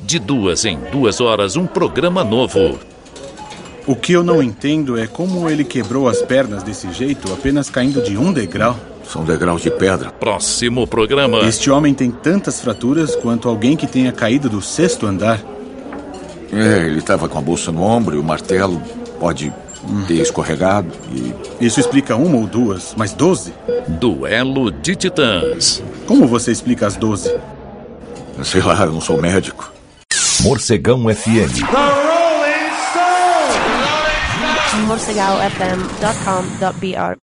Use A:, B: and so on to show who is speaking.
A: De 2 em 2 horas, um programa novo.
B: O que eu não entendo é como ele quebrou as pernas desse jeito, apenas caindo de um degrau.
C: São degraus de pedra.
A: Próximo programa.
B: Este homem tem tantas fraturas quanto alguém que tenha caído do 6º andar.
C: Ele estava com a bolsa no ombro e o martelo pode ter escorregado e...
B: Isso explica uma ou duas, mas 12?
A: Duelo de Titãs.
B: Como você explica as 12?
C: Sei lá, eu não sou médico.
D: Morcegão FM.
E: morcegaofm.com.br